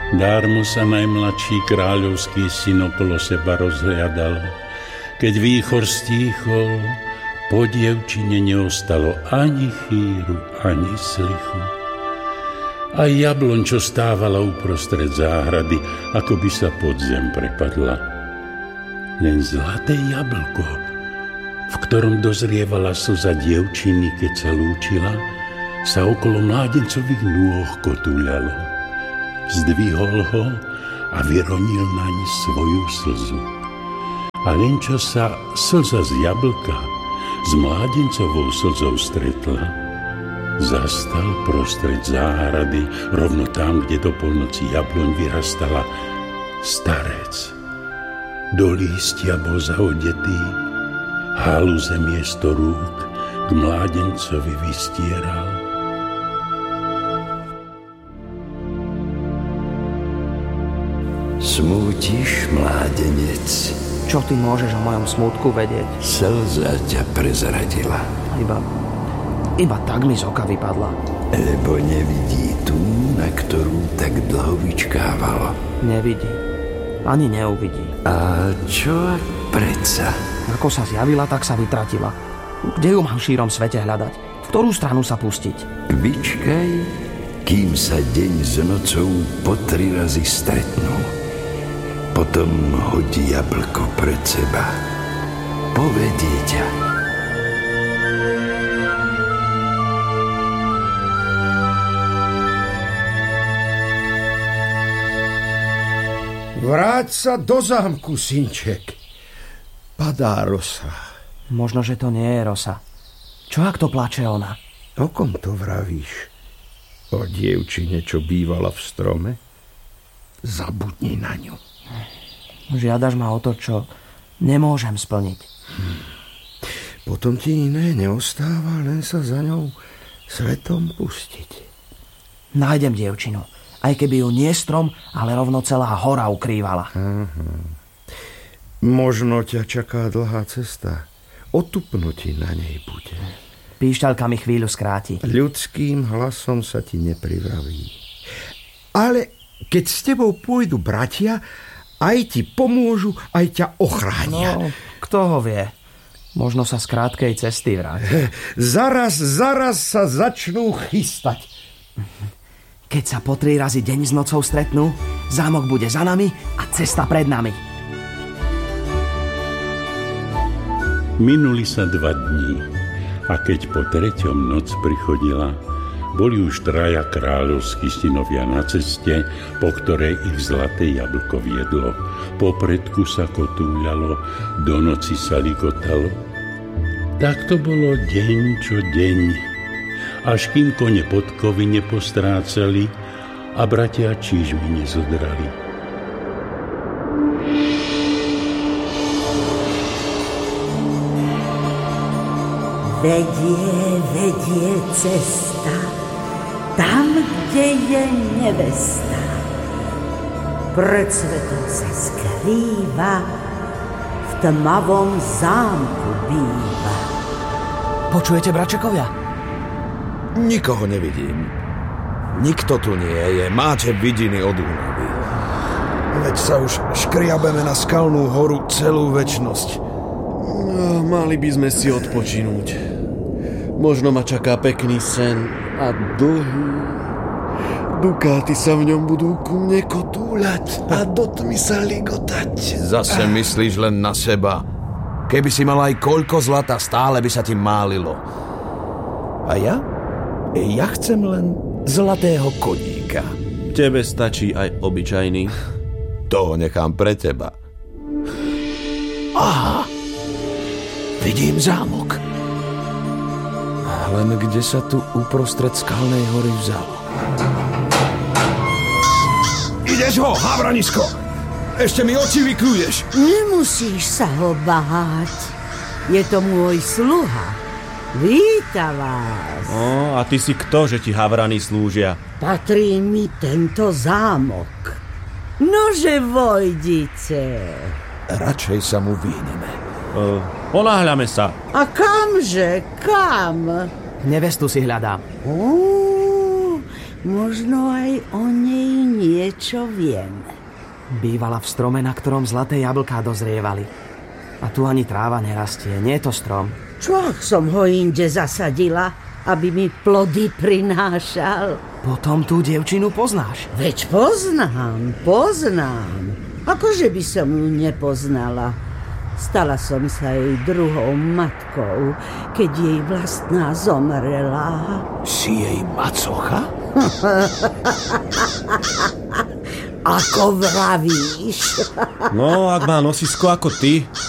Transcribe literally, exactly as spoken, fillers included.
Dármo sa najmladší kráľovský syn okolo seba rozhliadal. Keď výchor stíchol, po dievčine neostalo ani chýru, ani slichu. A jabloň, čo stávala uprostred záhrady, ako by sa pod zem prepadla. Len zlaté jablko, v ktorom dozrievala slza dievčiny, keď sa lúčila, sa okolo mládencových nôh kotúľalo. Zdvihol ho a vyronil naň svoju slzu. A len čo sa slza z jablka s mládencovou slzou stretla, zastal prostred záhrady, rovno tam, kde do polnoci jabloň vyrastala, starec. Do lístia bol zaodetý, haluze miesto rúk k mládencovi vystieral. Smútiš, mládenec? Čo ty môžeš o mojom smútku vedieť? Slza ťa prezradila. Iba, iba tak mi z oka vypadla. Lebo nevidí tú, na ktorú tak dlho vyčkávalo. Nevidí. Ani neuvidí. A čo ak predsa? Ako sa zjavila, tak sa vytratila. Kde ju mám v šírom svete hľadať? V ktorú stranu sa pustiť? Vyčkaj, kým sa deň s nocou po tri razy stretnú. Potom hodí jablko pred seba. Povedie ťa. Vráť sa do zámku, synček. Padá rosa. Možno, že to nie je rosa. Čo ak to plače ona? O kom to vravíš? O dievčine, čo bývala v strome? Zabudni na ňu. Žiadaš ma o to, čo nemôžem splniť. Hm. Potom ti iné neostáva, len sa za ňou svetom pustiť. Nájdem dievčinu. Aj keby ju nie strom, ale rovno celá hora ukrývala. Aha. Možno ťa čaká dlhá cesta. Otupnutí na nej bude. Píšťalka mi chvíľu skráti. Ľudským hlasom sa ti neprivraví. Ale keď s tebou pôjdu bratia, aj ti pomôžu, aj ťa ochránia. No, kto ho vie? Možno sa z krátkej cesty vráti. Zaraz, zaraz sa začnú chystať. Keď sa po tri razy deň s nocou stretnú, zámok bude za nami a cesta pred nami. Minuli sa dva dní a keď po treťom noc prichodila, boli už traja kráľovskí synovia na ceste, po ktorej ich zlaté jablko viedlo. Po predku sa kotúľalo, do noci sa ligotalo. Tak to bolo deň čo deň, až kým kone podkovy nepostrácali a bratia čížmy nezodrali. Vedie, vedie cesta tam, kde je nevesta. Pred svetom sa skrýva, v tmavom zámku býva. Počujete, bračekovia? Nikoho nevidím. Nikto tu nie je. Máte vidiny od únavy. Veď sa už škriabeme na skalnú horu celú večnosť. No, mali by sme si odpočinúť. Možno ma čaká pekný sen a dlhý. Dukáty sa v ňom budú ku mne kotúľať a do tmy sa ligotať. Zase myslíš len na seba. Keby si mal aj koľko zlata, stále by sa ti málilo. A ja? Ja chcem len zlatého koníka. Tebe stačí aj obyčajný. To nechám pre teba. Aha! Vidím zámok. Len kde sa tu uprostred skalnej hory vzal? Ideš ho, havranisko! Ešte mi oči vykľuješ. Nemusíš sa ho báť. Je to môj sluha. Víta vás. No, a ty si kto, že ti havrany slúžia? Patrí mi tento zámok. Nože vojdite. Radšej sa mu vyhneme. Uh, ponáhľame sa. A kamže? Kam? Nevestu si hľadám. Ó, možno aj o nej niečo viem. Bývala v strome, na ktorom zlaté jablká dozrievali. A tu ani tráva nerastie, nie je to strom. Čo som ho inde zasadila, aby mi plody prinášal? Potom tú dievčinu poznáš. Veď poznám, poznám. Akože by som ju nepoznala. Stala som sa jej druhou matkou, keď jej vlastná zomrela. Si jej macocha? Ako vravíš? No, ak má nosisko ako ty,